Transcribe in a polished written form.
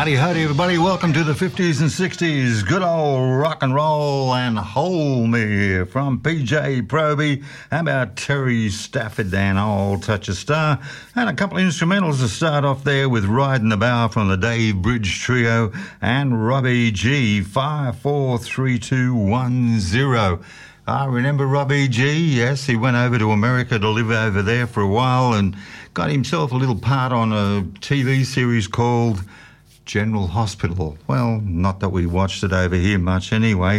Howdy, everybody. Welcome to the 50s and 60s. Good old rock and roll and hold me from PJ Proby. How about Terry Stafford and Old Touch a Star? And a couple of instrumentals to start off there with Riding the Bough from the Dave Bridge Trio and Robbie G, 543210. I remember Robbie G, yes, he went over to America to live over there for a while and got himself a little part on a TV series called General Hospital. Well, not that we watched it over here much anyway.